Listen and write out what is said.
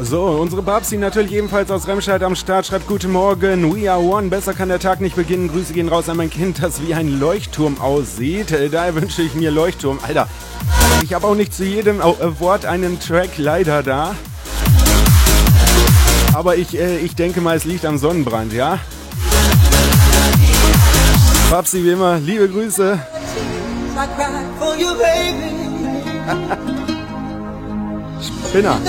So, unsere Babsi natürlich ebenfalls aus Remscheid am Start, schreibt guten Morgen, we are one, besser kann der Tag nicht beginnen, Grüße gehen raus an mein Kind, das wie ein Leuchtturm aussieht, daher wünsche ich mir Leuchtturm. Alter, ich habe auch nicht zu jedem Wort einen Track leider da, aber ich denke mal, es liegt am Sonnenbrand, ja? Babsi wie immer, liebe Grüße. Spinner.